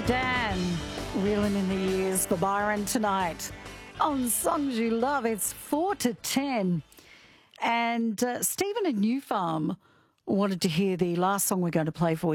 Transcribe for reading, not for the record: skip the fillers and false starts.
Steely Dan, reeling in the years for Byron tonight on Songs You Love. It's 4 to 10. And Stephen at New Farm wanted to hear the last song we're going to play for